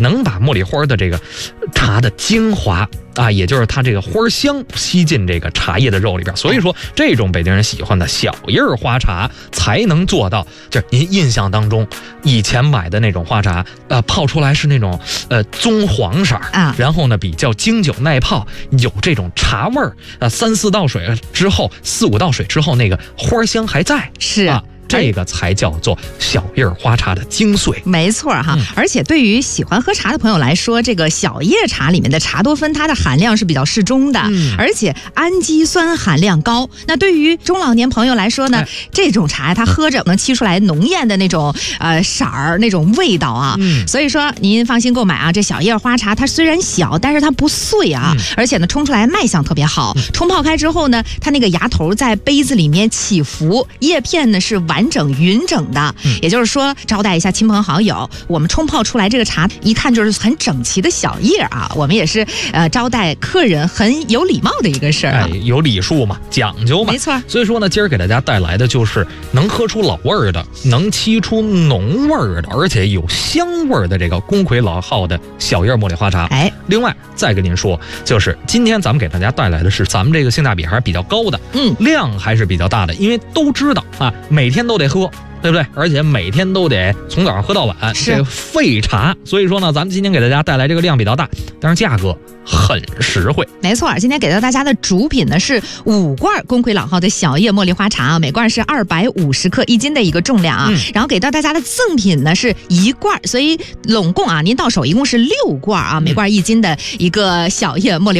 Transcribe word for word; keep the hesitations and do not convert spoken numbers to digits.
能把茉莉花的这个茶的精华啊，也就是它这个花香吸进这个茶叶的肉里边。所以说，这种北京人喜欢的小叶花茶才能做到，就是您印象当中以前买的那种花茶，呃，泡出来是那种呃棕黄色啊，然后呢比较经久耐泡，有这种茶味儿。呃，三四道水之后，四五道水之后，那个花香还在， 是啊。这个才叫做小叶花茶的精髓， 没错哈、嗯。而且对于喜欢喝茶的朋友来说，这个小叶茶里面的茶多酚，它的含量是比较适中的，嗯、而且氨基酸含量高。那对于中老年朋友来说呢，哎、这种茶它喝着能沏出来浓艳的那种呃色儿、那种味道啊。嗯、所以说您放心购买啊，这小叶花茶它虽然小，但是它不碎啊，嗯、而且呢冲出来卖相特别好。嗯、冲泡开之后呢，它那个芽头在杯子里面起伏，叶片呢是完。完整匀整的，也就是说招待一下亲朋好友，我们冲泡出来这个茶一看就是很整齐的小叶啊，我们也是呃招待客人很有礼貌的一个事儿、啊哎、有礼数嘛，讲究嘛， 没错。 所以说呢，今儿给大家带来的就是能喝出老味儿的，能沏出浓味儿的，而且有香味儿的这个宫魁老号的小叶茉莉花茶。哎，另外再跟您说，就是今天咱们给大家带来的是咱们这个性价比还是比较高的，嗯，量还是比较大的，因为都知道啊，每天都得喝，对不对？而且每天都得从早上喝到晚，这个废茶。所以说呢，咱们今天给大家带来这个量比较大，但是价格很实惠。 没错，今天给到大家的主品呢是五罐宫魁老号的小叶茉莉花茶啊，每罐是二百五十克一斤的一个重量啊。嗯、然后给到大家的赠品呢是一罐，所以拢共啊，您到手一共是六罐啊，每罐一斤的一个小叶茉莉。